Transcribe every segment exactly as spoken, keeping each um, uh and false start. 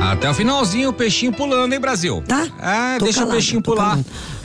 Até o finalzinho, o peixinho pulando, hein, Brasil? Tá? É, Tô deixa calado, o peixinho tô pular. calado.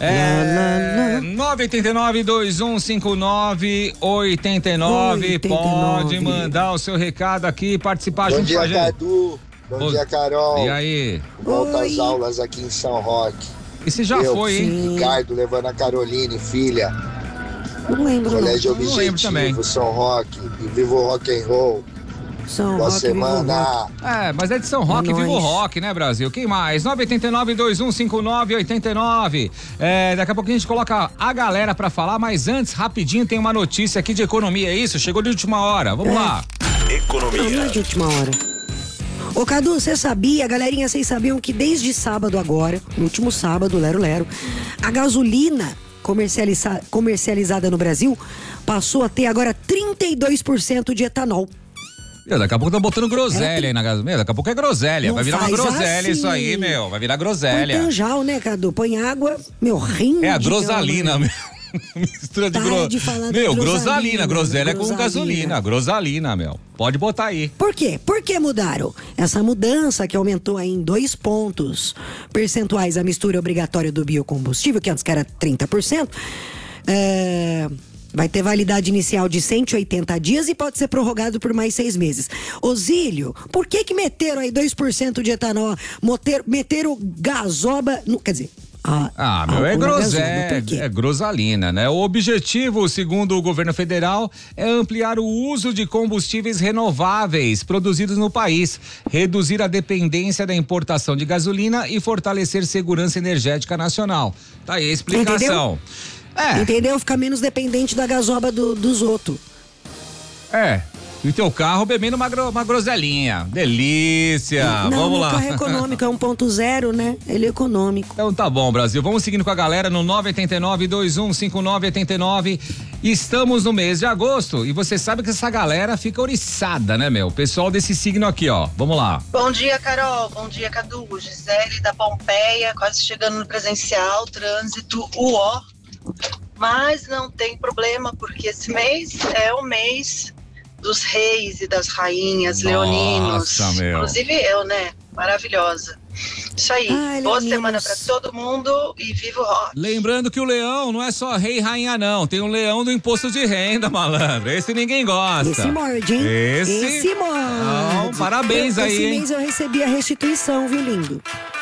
É, Lá, lá, lá. nove oito nove, dois um cinco nove, oito nove. oitenta e Pode nove. mandar o seu recado aqui e participar Bom junto com a dia, gente. Cadu. Bom Ô, dia, Carol. E aí? Volta às Oi. aulas aqui em São Roque. Esse já Eu, foi, hein? Sim. Ricardo levando a Caroline, filha. Não lembro, não. Colégio Não lembro também. Objetivo, São Roque. E viva o rock and roll. São Boa Roque, Vivo Roque. semana. É, mas é de São Roque, É viva o nóis. rock, né, Brasil? Quem mais? nove oito nove, dois um cinco nove, oito nove. É, daqui a pouco a gente coloca a galera pra falar, mas antes, rapidinho, tem uma notícia aqui de economia, é isso? Chegou de última hora, vamos É. lá. Não, não é Economia. de última hora. Ô Cadu, você sabia, galerinha, vocês sabiam que desde sábado agora, no último sábado, Lero Lero, a gasolina comercializa- comercializada no Brasil passou a ter agora trinta e dois por cento de etanol. Meu, daqui a pouco tá botando groselha aí na gasolina. Daqui a pouco é groselha. Não Vai virar uma faz groselha assim. isso aí, meu. Vai virar Põe groselha. tanjal, né, Cadu? Põe água, meu, rinde. É a grosalina, meu. Mistura de Para gro... de falar da Meu, grosalina, grosalina. Groselha é com grosalina. gasolina. Grosalina, meu. Pode botar aí. Por quê? Por que mudaram? Essa mudança que aumentou aí em dois pontos percentuais a mistura obrigatória do biocombustível, que antes que era trinta por cento, é, vai ter validade inicial de cento e oitenta dias e pode ser prorrogado por mais seis meses. Osílio, por que que meteram aí dois por cento de etanol, meteram, meteram gasoba, no, quer dizer... a- Ah, meu, é álcool na gasoba, groselha, por quê? é grosalina, né? O objetivo, segundo o governo federal, é ampliar o uso de combustíveis renováveis produzidos no país, reduzir a dependência da importação de gasolina e fortalecer segurança energética nacional. Tá aí a explicação. É, Entendeu? Ficar menos dependente da gasoba do- dos outros. é. E o teu carro bebendo uma, gro- uma groselinha. Delícia. Não, Vamos meu lá. carro é econômico, é um ponto zero, né? Ele é econômico. Então tá bom, Brasil. Vamos seguindo com a galera no nove oito nove, dois um cinco nove, oito nove. Estamos no mês de agosto e você sabe que essa galera fica oriçada, né, meu? O pessoal desse signo aqui, ó. Vamos lá. Bom dia, Carol. Bom dia, Cadu. Gisele da Pompeia, quase chegando no presencial, trânsito, uó. Mas não tem problema, porque esse mês é o mês dos reis e das rainhas, Nossa, leoninos. meu. Inclusive eu, né? Maravilhosa. Isso aí. Ai, Boa leoninos. semana pra todo mundo e viva o rock. Lembrando que o leão não é só rei e rainha, não. Tem um leão do imposto de renda, malandro. Esse ninguém gosta. Esse morde, hein? Esse? Esse morde. Não, parabéns Eu- aí, Esse hein? mês eu recebi a restituição, viu, lindo?